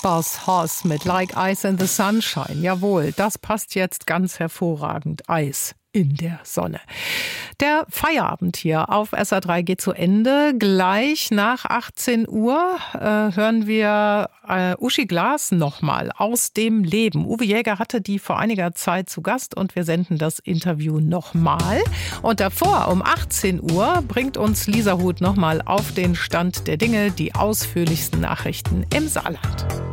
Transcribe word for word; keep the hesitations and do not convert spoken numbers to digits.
Fast Horse mit Like Ice in the Sunshine. Jawohl, das passt jetzt ganz hervorragend. Eis in der Sonne. Der Feierabend hier auf S R drei geht zu Ende. Gleich nach achtzehn Uhr äh, hören wir äh, Uschi Glas nochmal aus dem Leben. Uwe Jäger hatte die vor einiger Zeit zu Gast und wir senden das Interview nochmal. Und davor um achtzehn Uhr bringt uns Lisa Huth nochmal auf den Stand der Dinge, die ausführlichsten Nachrichten im Saarland.